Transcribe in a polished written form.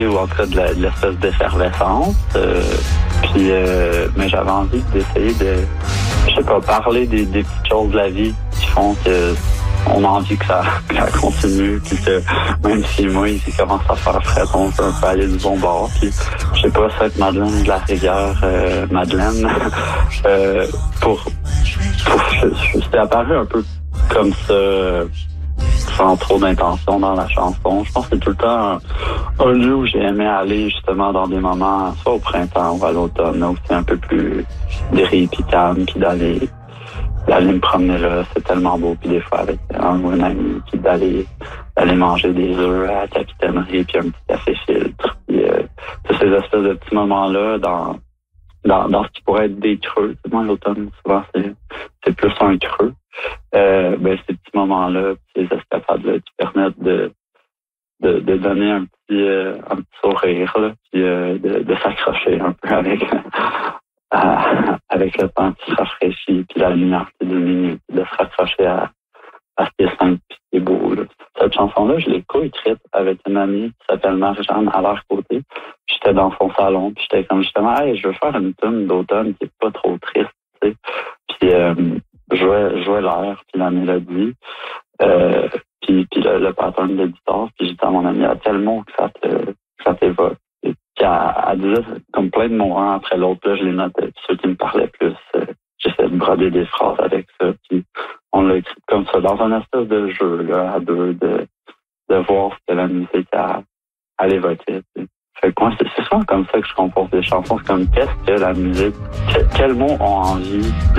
ou en tout cas de l'espèce d'effervescence. Mais j'avais envie d'essayer de, je sais pas, parler des petites choses de la vie qui font que on a envie que ça continue, puis que même si moi, il commence à faire frais, on peut un peu aller du bon bord. Puis je sais pas, cette Madeleine de la Rivière, Madeleine, c'était apparu un peu comme ça, sans trop d'intention dans la chanson. Je pense que c'est tout le temps un lieu où j'ai aimé aller justement dans des moments, soit au printemps ou à l'automne, là, où c'est un peu plus gris puis calme, puis d'aller me promener là, c'est tellement beau. Puis des fois avec un ou une amie, puis d'aller manger des œufs à la capitainerie, puis un petit café filtre. Puis ces espèces de petits moments-là dans ce qui pourrait être des creux. Moi, l'automne, souvent, c'est plus un creux. Ces petits moments-là, ces escapades-là qui permettent de donner un petit sourire, là, puis de s'accrocher un peu avec le temps qui se rafraîchit, puis la lumière qui diminue, puis de se raccrocher à ce qui est simple, puis qui est beau. Là. Cette chanson-là, je l'ai co-écrite avec une amie qui s'appelle Marie-Jeanne à leur côté. J'étais dans son salon, puis j'étais comme justement, hey, je veux faire une tune d'automne qui est pas trop triste, tu sais. Puis jouais l'air, puis la mélodie, puis le pattern de guitare, puis j'ai dit à mon ami, il y a tel mot que ça t'évoque. Puis elle disait comme plein de mots un après l'autre, là, je les notais, puis ceux qui me parlaient plus, j'essayais de broder des phrases avec ça, puis on l'a écrit comme ça, dans un espèce de jeu, là, à deux, de voir ce que la musique elle évoquait, tu sais. Fait que moi, c'est souvent comme ça que je compose des chansons. C'est comme, qu'est-ce que la musique, quels mots ont envie